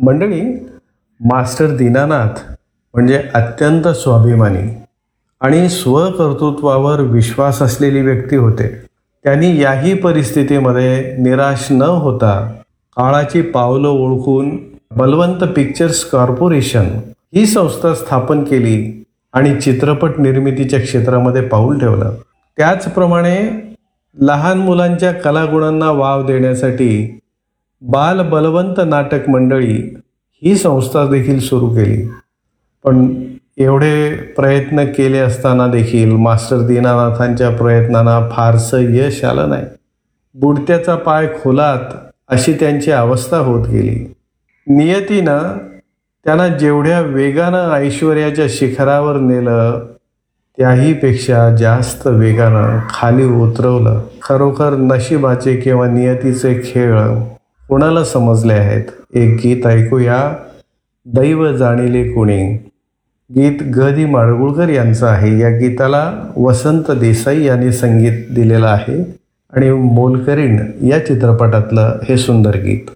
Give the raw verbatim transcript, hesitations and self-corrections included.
मंडळी, मास्टर दीनानाथ म्हणजे अत्यंत स्वाभिमानी आणि स्वकर्तृत्वावर विश्वास असलेली व्यक्ती होते. त्यांनी याही परिस्थितीमध्ये निराश न होता काळाची पावलं ओळखून बलवंत पिक्चर्स कॉर्पोरेशन ही संस्था स्थापन केली आणि चित्रपट निर्मितीच्या क्षेत्रामध्ये पाऊल ठेवलं. त्याचप्रमाणे लहान मुलांच्या कलागुणांना वाव देण्यासाठी बाल बलवंत नाटक मंडळी ही संस्था देखील सुरू केली. पण एवढे प्रयत्न केले असताना देखील मास्टर दीनानाथांच्या प्रयत्नांना फारसं यश आलं नाही. बुडत्याचा पाय खोलात अशी त्यांची अवस्था होत गेली. नियतीनं त्यांना जेवढ्या वेगानं ऐश्वर्याच्या शिखरावर नेलं त्याहीपेक्षा जास्त वेगानं खाली उतरवलं. खरोखर नशिबाचे किंवा नियतीचे खेळ कोणाला समजले आहेत? एक गीत ऐकूया, दैव जाणिले कुणी. गीत ग दी माडगुळकर यांचं आहे. या गीताला वसंत देसाई यांनी संगीत दिलेलं आहे आणि मोलकरीण या चित्रपटातलं हे सुंदर गीत.